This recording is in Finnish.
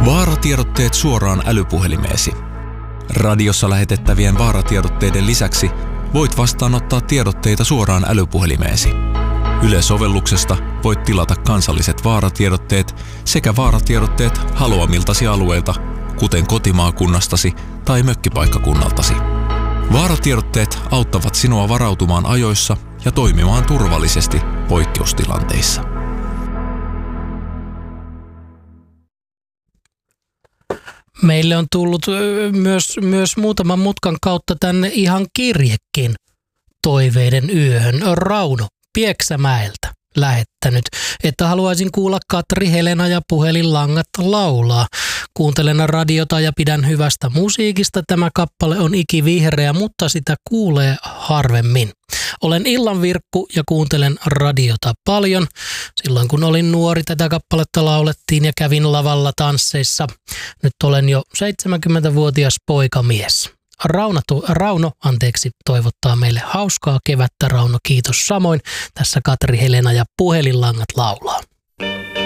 Vaaratiedotteet suoraan älypuhelimeesi. Radiossa lähetettävien vaaratiedotteiden lisäksi voit vastaanottaa tiedotteita suoraan älypuhelimeesi. Yle-sovelluksesta voit tilata kansalliset vaaratiedotteet sekä vaaratiedotteet haluamiltasi alueilta, kuten kotimaakunnastasi tai mökkipaikkakunnaltasi. Vaaratiedotteet auttavat sinua varautumaan ajoissa ja toimimaan turvallisesti poikkeustilanteissa. Meille on tullut myös muutaman mutkan kautta tänne ihan kirjekin toiveiden yöhön. Rauno Pieksämäeltä lähettänyt, että haluaisin kuulla Katri Helena ja puhelinlangat laulaa. Kuuntelen radiota ja pidän hyvästä musiikista. Tämä kappale on ikivihreä, mutta sitä kuulee harvemmin. Olen illanvirkku ja kuuntelen radiota paljon. Silloin kun olin nuori, tätä kappaletta laulettiin ja kävin lavalla tansseissa. Nyt olen jo 70-vuotias poikamies. Rauno toivottaa meille hauskaa kevättä. Rauno, kiitos samoin. Tässä Katri Helena ja puhelinlangat laulaa.